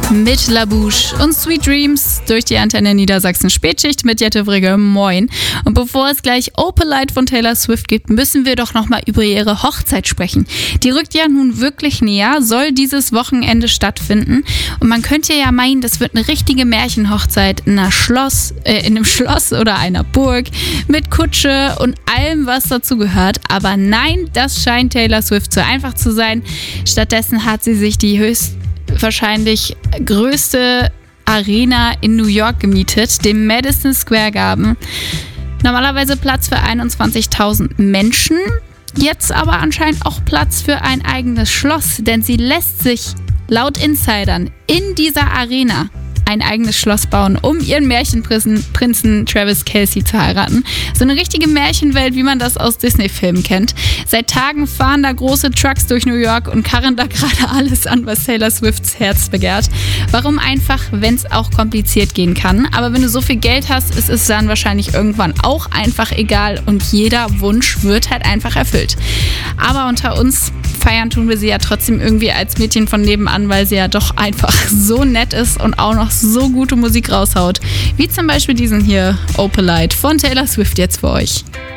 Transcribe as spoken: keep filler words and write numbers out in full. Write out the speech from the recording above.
mit La Bouche und Sweet Dreams durch die Antenne Niedersachsen Spätschicht mit Jette Frigge. Moin. Und bevor es gleich Opalite von Taylor Swift gibt, müssen wir doch nochmal über ihre Hochzeit sprechen. Die rückt ja nun wirklich näher, soll dieses Wochenende stattfinden. Und man könnte ja meinen, das wird eine richtige Märchenhochzeit in einer Schloss, äh, in einem Schloss oder einer Burg mit Kutsche und allem, was dazu gehört. Aber nein, das scheint Taylor Swift zu einfach zu sein. Stattdessen hat sie sich die höchst wahrscheinlich größte Arena in New York gemietet, dem Madison Square Garden. Normalerweise Platz für einundzwanzigtausend Menschen, jetzt aber anscheinend auch Platz für ein eigenes Schloss, denn sie lässt sich laut Insidern in dieser Arena ein eigenes Schloss bauen, um ihren Märchenprinzen Prinzen Travis Kelce zu heiraten. So eine richtige Märchenwelt, wie man das aus Disney-Filmen kennt. Seit Tagen fahren da große Trucks durch New York und karren da gerade alles an, was Taylor Swifts Herz begehrt. Warum einfach, wenn es auch kompliziert gehen kann? Aber wenn du so viel Geld hast, ist es dann wahrscheinlich irgendwann auch einfach egal und jeder Wunsch wird halt einfach erfüllt. Aber unter uns feiern tun wir sie ja trotzdem irgendwie als Mädchen von nebenan, weil sie ja doch einfach so nett ist und auch noch so gute Musik raushaut. Wie zum Beispiel diesen hier, Opalite von Taylor Swift jetzt für euch.